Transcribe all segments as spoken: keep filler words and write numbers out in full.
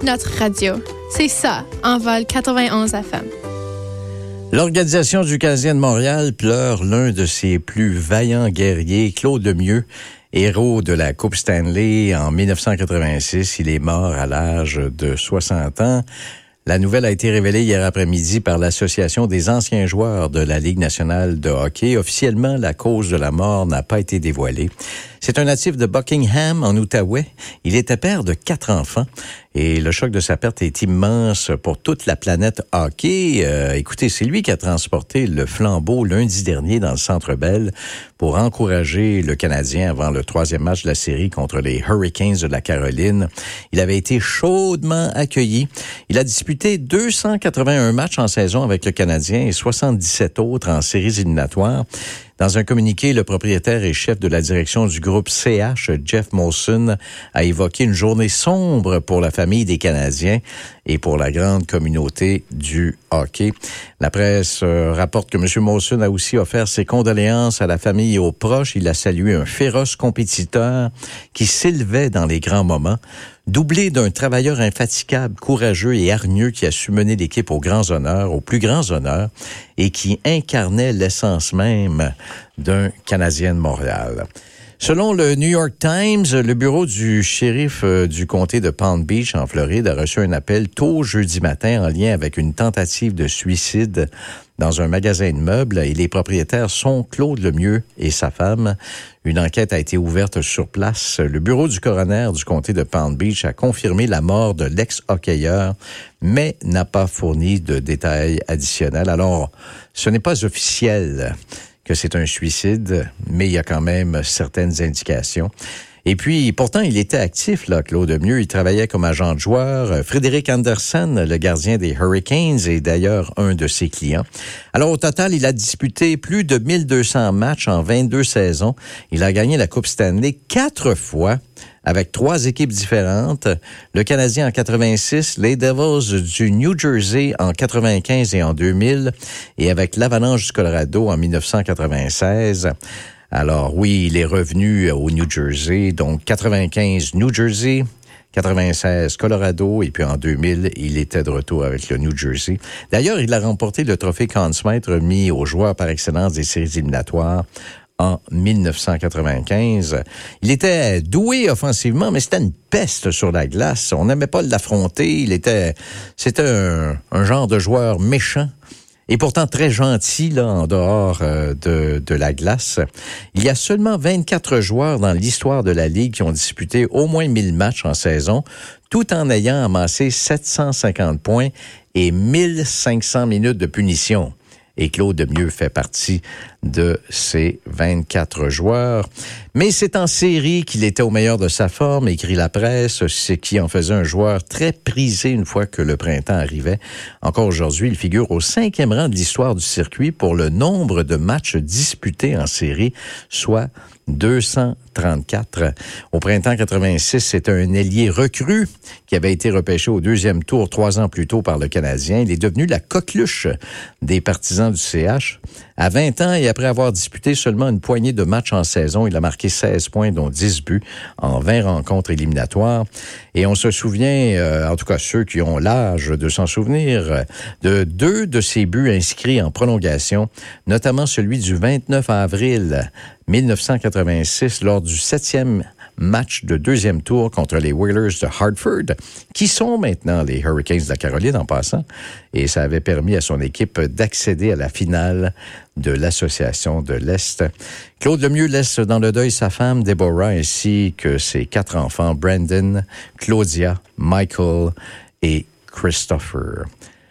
notre radio. C'est ça, Envol quatre-vingt-onze F M. L'Organisation du Canadien de Montréal pleure l'un de ses plus vaillants guerriers, Claude Lemieux, héros de la Coupe Stanley en dix-neuf cent quatre-vingt-six. Il est mort à l'âge de soixante ans. La nouvelle a été révélée hier après-midi par l'Association des anciens joueurs de la Ligue nationale de hockey. Officiellement, la cause de la mort n'a pas été dévoilée. C'est un natif de Buckingham, en Outaouais. Il était père de quatre enfants et le choc de sa perte est immense pour toute la planète hockey. Euh, écoutez, c'est lui qui a transporté le flambeau lundi dernier dans le Centre Bell pour encourager le Canadien avant le troisième match de la série contre les Hurricanes de la Caroline. Il avait été chaudement accueilli. Il a disputé deux cent quatre-vingt-un matchs en saison avec le Canadien et soixante-dix-sept autres en séries éliminatoires. Dans un communiqué, le propriétaire et chef de la direction du groupe C H, Jeff Molson, a évoqué une journée sombre pour la famille des Canadiens et pour la grande communauté du hockey. La presse euh, rapporte que M. Molson a aussi offert ses condoléances à la famille et aux proches. Il a salué un féroce compétiteur qui s'élevait dans les grands moments, doublé d'un travailleur infatigable, courageux et hargneux qui a su mener l'équipe aux grands honneurs, aux plus grands honneurs, et qui incarnait l'essence même d'un Canadien de Montréal. Selon le New York Times, le bureau du shérif du comté de Palm Beach, en Floride, a reçu un appel tôt jeudi matin en lien avec une tentative de suicide dans un magasin de meubles et les propriétaires sont Claude Lemieux et sa femme. Une enquête a été ouverte sur place. Le bureau du coroner du comté de Palm Beach a confirmé la mort de l'ex-hockeyeur, mais n'a pas fourni de détails additionnels. Alors, ce n'est pas officiel que c'est un suicide, mais il y a quand même certaines indications. Et puis, pourtant, il était actif, là, Claude Lemieux. Il travaillait comme agent de joueur. Frédéric Anderson, le gardien des Hurricanes, est d'ailleurs un de ses clients. Alors, au total, il a disputé plus de mille deux cents matchs en vingt-deux saisons. Il a gagné la Coupe Stanley quatre fois avec trois équipes différentes. Le Canadien en quatre-vingt-six, les Devils du New Jersey en quatre-vingt-quinze et en deux mille, et avec l'Avalanche du Colorado en dix-neuf cent quatre-vingt-seize. Alors oui, il est revenu au New Jersey, donc quatre-vingt-quinze New Jersey, quatre-vingt-seize Colorado, et puis en deux mille, il était de retour avec le New Jersey. D'ailleurs, il a remporté le trophée Conn Smythe remis aux joueurs par excellence des séries éliminatoires en dix-neuf cent quatre-vingt-quinze. Il était doué offensivement, mais c'était une peste sur la glace. On n'aimait pas l'affronter. Il était, c'était un, un genre de joueur méchant. Et pourtant très gentil là en dehors euh, de, de la glace. Il y a seulement vingt-quatre joueurs dans l'histoire de la Ligue qui ont disputé au moins mille matchs en saison, tout en ayant amassé sept cent cinquante points et mille cinq cents minutes de punition. Et Claude Lemieux fait partie de ces vingt-quatre joueurs. Mais c'est en série qu'il était au meilleur de sa forme, écrit la presse, ce qui en faisait un joueur très prisé une fois que le printemps arrivait. Encore aujourd'hui, il figure au cinquième rang de l'histoire du circuit pour le nombre de matchs disputés en série, soit deux cent trente-quatre. Au printemps quatre-vingt-six, c'était un ailier recru qui avait été repêché au deuxième tour trois ans plus tôt par le Canadien. Il est devenu la coqueluche des partisans du C H. À vingt ans et après avoir disputé seulement une poignée de matchs en saison, il a marqué seize points, dont dix buts en vingt rencontres éliminatoires. Et on se souvient, euh, en tout cas ceux qui ont l'âge de s'en souvenir, de deux de ses buts inscrits en prolongation, notamment celui du vingt-neuf avril dix-neuf cent quatre-vingt-six lors du septième match de deuxième tour contre les Whalers de Hartford, qui sont maintenant les Hurricanes de la Caroline en passant. Et ça avait permis à son équipe d'accéder à la finale de l'Association de l'Est. Claude Lemieux laisse dans le deuil sa femme, Deborah, ainsi que ses quatre enfants, Brandon, Claudia, Michael et Christopher.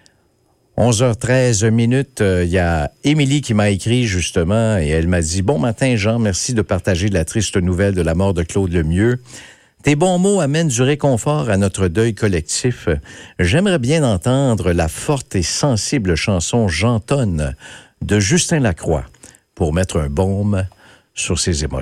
onze heures treize minutes, il euh, y a Émilie qui m'a écrit justement et elle m'a dit « Bon matin Jean, merci de partager la triste nouvelle de la mort de Claude Lemieux. Tes bons mots amènent du réconfort à notre deuil collectif. J'aimerais bien entendre la forte et sensible chanson « J'entonne » de Justin Lacroix pour mettre un baume sur ses émotions. »